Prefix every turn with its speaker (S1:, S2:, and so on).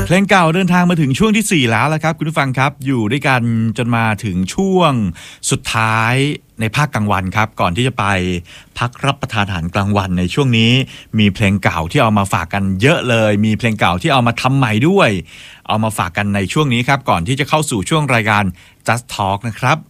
S1: เพลงเก่าเดินทางมาถึงช่วงที่4แล้วละครับคุณผู้ฟังครับอยู่ด้วยกันจนมาถึงช่วงสุดท้ายในภาคกลางวันครับก่อนที่จะไปพักรับประทานอาหารกลางวันในช่วงนี้มีเพลงเก่าที่เอามาฝากกันเยอะเลยมีเพลงเก่าที่เอามาทำใหม่ด้วยเอามาฝากกันในช่วงนี้ครับก่อนที่จะเข้าสู่ช่วงรายการ Just Talk นะครับ